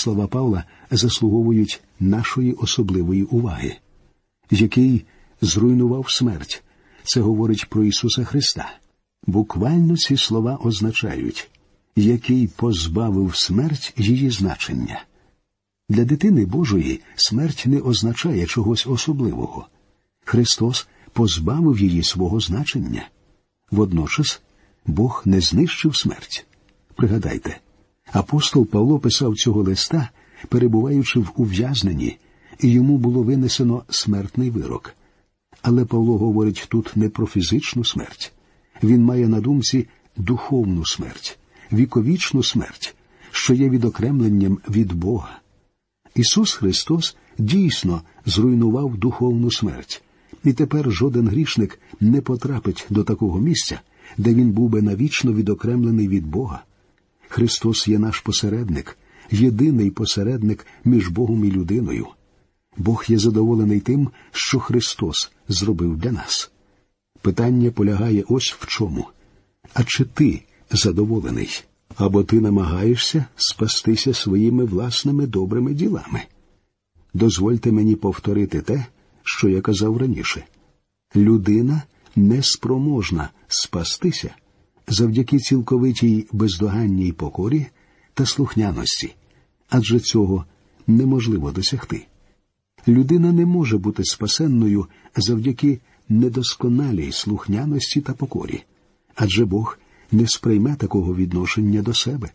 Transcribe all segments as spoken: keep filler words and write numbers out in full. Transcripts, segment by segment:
слова Павла заслуговують нашої особливої уваги. Який зруйнував смерть. Це говорить про Ісуса Христа. Буквально ці слова означають, який позбавив смерть її значення. Для дитини Божої смерть не означає чогось особливого. Христос позбавив її свого значення. Водночас Бог не знищив смерть. Пригадайте, апостол Павло писав цього листа, перебуваючи в ув'язненні, і йому було винесено смертний вирок. Але Павло говорить тут не про фізичну смерть. Він має на думці духовну смерть, віковічну смерть, що є відокремленням від Бога. Ісус Христос дійсно зруйнував духовну смерть, і тепер жоден грішник не потрапить до такого місця, де він був би навічно відокремлений від Бога. Христос є наш посередник, єдиний посередник між Богом і людиною. Бог є задоволений тим, що Христос зробив для нас. Питання полягає ось в чому. А чи ти задоволений? Або ти намагаєшся спастися своїми власними добрими ділами? Дозвольте мені повторити те, що я казав раніше. Людина неспроможна спастися завдяки цілковитій бездоганній покорі та слухняності, адже цього неможливо досягти. Людина не може бути спасенною завдяки недосконалій слухняності та покорі, адже Бог не сприйме такого відношення до себе.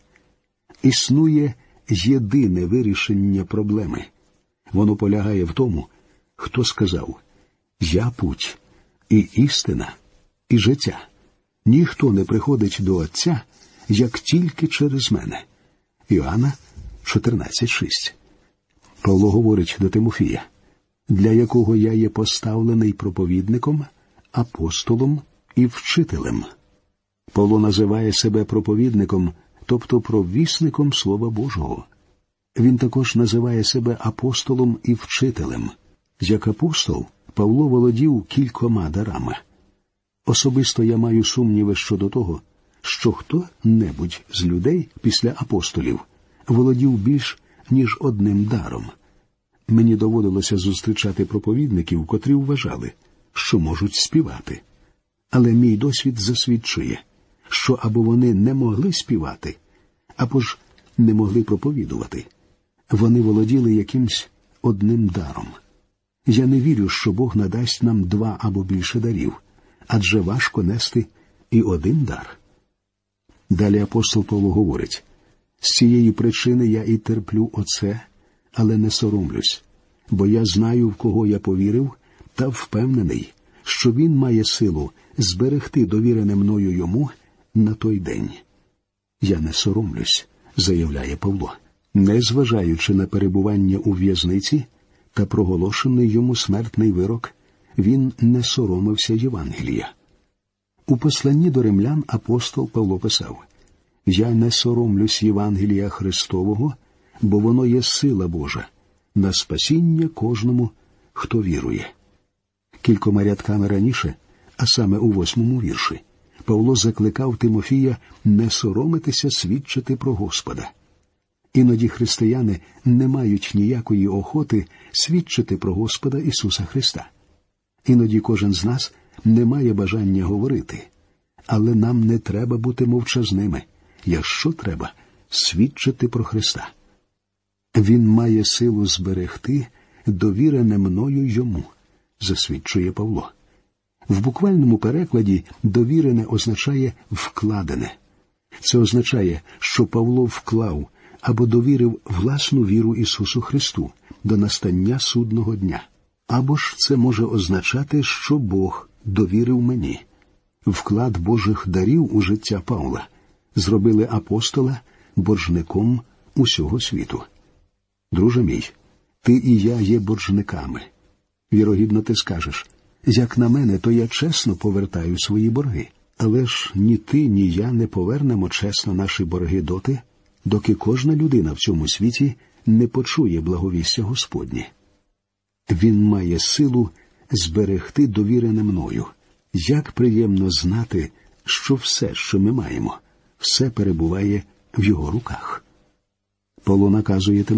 Існує єдине вирішення проблеми. Воно полягає в тому, хто сказав «Я путь, і істина, і життя. Ніхто не приходить до Отця, як тільки через мене». Іоанна чотирнадцять шість. Павло говорить до Тимофія, для якого я є поставлений проповідником, апостолом і вчителем. Павло називає себе проповідником, тобто провісником Слова Божого. Він також називає себе апостолом і вчителем. Як апостол, Павло володів кількома дарами. Особисто я маю сумніви щодо того, що хто-небудь з людей після апостолів володів більш ніж одним даром. Мені доводилося зустрічати проповідників, котрі вважали, що можуть співати. Але мій досвід засвідчує, що або вони не могли співати, або ж не могли проповідувати. Вони володіли якимсь одним даром. Я не вірю, що Бог надасть нам два або більше дарів, адже важко нести і один дар. Далі апостол Павло говорить, «З цієї причини я і терплю оце, але не соромлюсь, бо я знаю, в кого я повірив, та впевнений, що він має силу зберегти довірене мною йому на той день». «Я не соромлюсь», заявляє Павло, незважаючи на перебування у в'язниці та проголошений йому смертний вирок, він не соромився Євангелія. У посланні до римлян апостол Павло писав, «Я не соромлюсь Євангелія Христового, бо воно є сила Божа на спасіння кожному, хто вірує». Кількома рядками раніше, а саме у восьмому вірші, Павло закликав Тимофія не соромитися свідчити про Господа. Іноді християни не мають ніякої охоти свідчити про Господа Ісуса Христа. Іноді кожен з нас не має бажання говорити, але нам не треба бути мовчазними, якщо треба свідчити про Христа. Він має силу зберегти довірене мною йому, засвідчує Павло. В буквальному перекладі «довірене» означає «вкладене». Це означає, що Павло вклав або довірив власну віру Ісусу Христу до настання судного дня. Або ж це може означати, що Бог довірив мені. Вклад Божих дарів у життя Павла зробили апостола боржником усього світу. Друже мій, ти і я є боржниками. Вірогідно ти скажеш, як на мене, то я чесно повертаю свої борги. Але ж ні ти, ні я не повернемо чесно наші борги доти, доки кожна людина в цьому світі не почує благовістя Господнє. Він має силу зберегти довірене мною. Як приємно знати, що все, що ми маємо, все перебуває в його руках. Павло наказує